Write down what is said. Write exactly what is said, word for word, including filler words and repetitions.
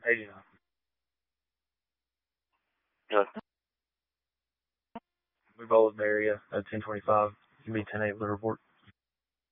Hey, uh, Yeah. move all in the area at ten twenty-five. You can be ten eight with the report.